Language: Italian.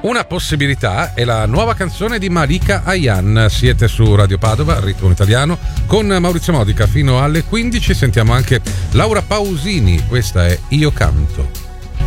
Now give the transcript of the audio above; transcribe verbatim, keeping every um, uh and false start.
Una possibilità è la nuova canzone di Malika Ayan. Siete su Radio Padova, Ritmo Italiano, con Maurizio Modica fino alle quindici. Sentiamo anche Laura Pausini, questa è Io Canto.